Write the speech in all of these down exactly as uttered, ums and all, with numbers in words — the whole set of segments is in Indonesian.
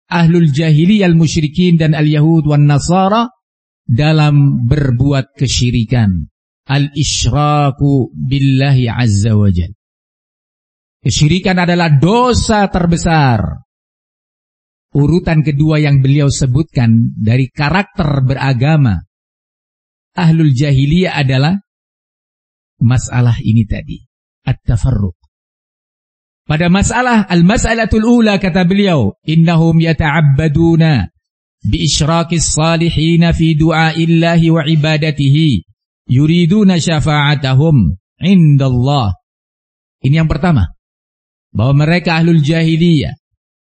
ahlul jahiliyah al-musyrikin dan al-yahud wan nasara dalam berbuat kesyirikan. Al-isyraku billahi azza wa jalla. Kesyirikan adalah dosa terbesar. Urutan kedua yang beliau sebutkan dari karakter beragama ahlul jahiliyah adalah masalah ini tadi, at-tafarruq. Pada masalah al-mas'alatul ula kata beliau, innahum yata'abbaduna bi isyraqis salihin fi du'aillahi wa ibadatihi yuriduna syafa'atahum indallah. Ini yang pertama. Bahwa mereka ahlul jahiliyah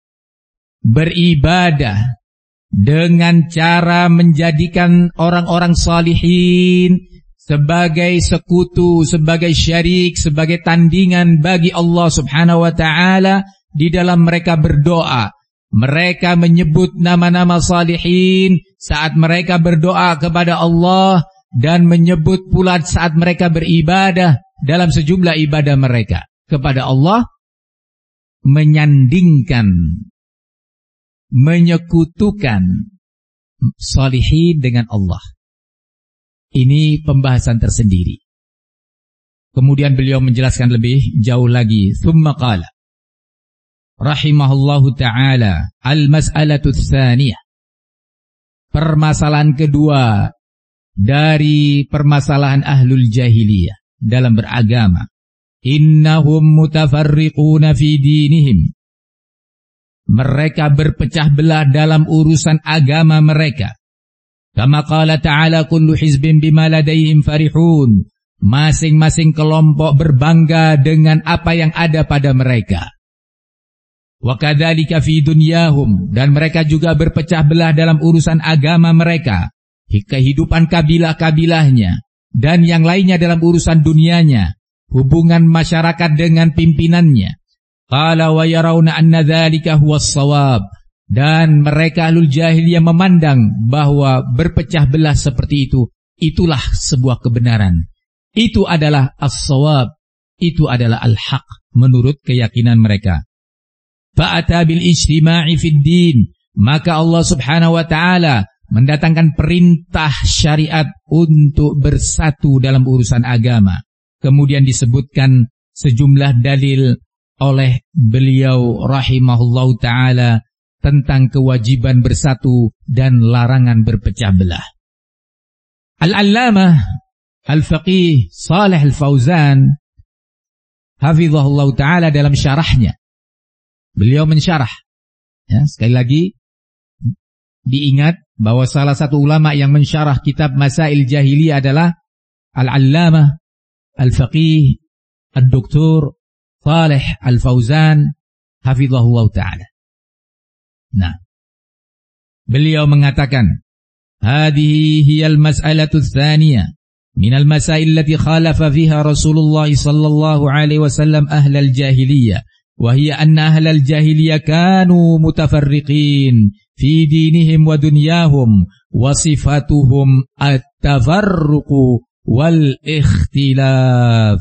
beribadah dengan cara menjadikan orang-orang salihin sebagai sekutu, sebagai syarik, sebagai tandingan bagi Allah subhanahu wa ta'ala di dalam mereka berdoa. Mereka menyebut nama-nama salihin saat mereka berdoa kepada Allah dan menyebut pula saat mereka beribadah dalam sejumlah ibadah mereka kepada Allah, menyandingkan, menyekutukan salihin dengan Allah. Ini pembahasan tersendiri. Kemudian beliau menjelaskan lebih jauh lagi. Thumma qala rahimahullahu ta'ala al-mas'alatu tsaniyah. Permasalahan kedua dari permasalahan ahlul jahiliyah dalam beragama. Innahum mutafarriquna fi dinihim. Mereka berpecah belah dalam urusan agama mereka. Kama qala ta'ala kullu hizbin bima ladaihim farihun. Masing-masing kelompok berbangga dengan apa yang ada pada mereka. Wa kadzalika fi dunyahum, dan mereka juga berpecah belah dalam urusan agama mereka, kehidupan kabilah-kabilahnya dan yang lainnya dalam urusan dunianya, hubungan masyarakat dengan pimpinannya. Qala wa yarawna anna dzalika huwas shawab, dan mereka ahlul jahiliyah memandang bahwa berpecah belah seperti itu itulah sebuah kebenaran. Itu adalah as-shawab, itu adalah al-haq menurut keyakinan mereka. Fa'ata bil ijtima'i fid din, maka Allah Subhanahu wa taala mendatangkan perintah syariat untuk bersatu dalam urusan agama. Kemudian disebutkan sejumlah dalil oleh beliau rahimahullahu ta'ala tentang kewajiban bersatu dan larangan berpecah belah. Al-Allamah Al-Faqih Shalih Al-Fauzan hafizahullahu ta'ala dalam syarahnya, beliau mensyarah, ya, sekali lagi diingat bahwa salah satu ulama yang mensyarah kitab Masail Jahiliyah adalah Al-Allamah Al-Faqih Ad-Doktor Shalih Al-Fauzan hafizahullahu ta'ala. Nah, beliau mengatakan, hadhihi hiyal mas'alatu tsaniyah minal masail allati khalafa fiha Rasulullah sallallahu alaihi wasallam ahlal jahiliyah, wa hiya anna ahlal jahiliyah kanu mutafarriqin fi dinihim wa dunyahum wa sifatuhum at-tafarruqu wal ikhtilaf.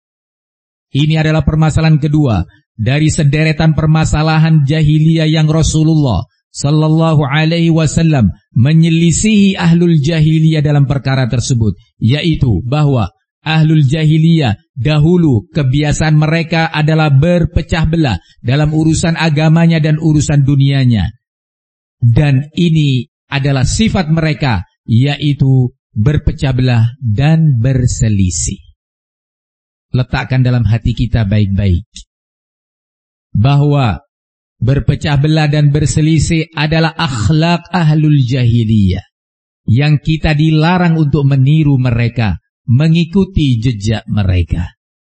Ini adalah permasalahan kedua dari sederetan permasalahan jahiliyah yang Rasulullah sallallahu alaihi wasallam menyelisihi ahlul jahiliyah dalam perkara tersebut, yaitu bahwa ahlul jahiliyah dahulu kebiasaan mereka adalah berpecah belah dalam urusan agamanya dan urusan dunianya. Dan ini adalah sifat mereka, yaitu berpecah belah dan berselisih. Letakkan dalam hati kita baik-baik bahwa berpecah belah dan berselisih adalah akhlak ahlul jahiliyah yang kita dilarang untuk meniru mereka, mengikuti jejak mereka.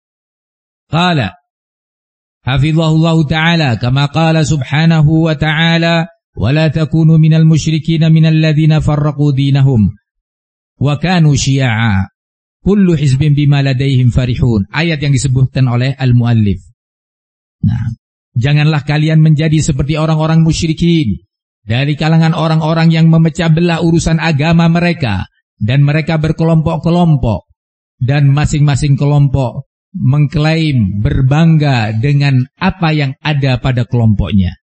Qala hafizahullahu ta'ala kama qala subhanahu wa ta'ala wa la takunu minal musyrikin minal ladzina farraqu dinahum wa kanu syi'a kullu hizbin bima ladaihim farihun. Ayat yang disebutkan oleh al-muallif. Nah, janganlah kalian menjadi seperti orang-orang musyrikin dari kalangan orang-orang yang memecah belah urusan agama mereka, dan mereka berkelompok-kelompok, dan masing-masing kelompok mengklaim berbangga dengan apa yang ada pada kelompoknya.